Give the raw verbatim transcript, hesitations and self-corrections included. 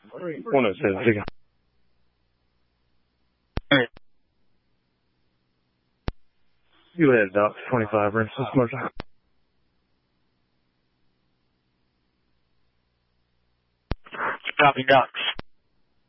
one oh seven. You had Doc twenty-five, Princess Motorcycle. Copy, Doc.